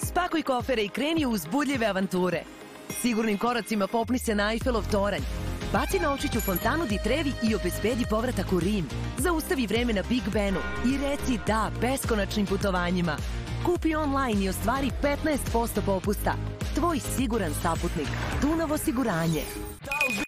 Spakuj kofere i kreni u uzbudljive avanture. Sigurnim koracima popni se na Eiffelov toranj. Baci novčić u fontanu di Trevi i obezbedi povratak u Rim. Zaustavi vreme na Big Benu i reci da beskonačnim putovanjima. Kupi online i ostvari 15% popusta. Tvoj siguran saputnik. Dunav osiguranje.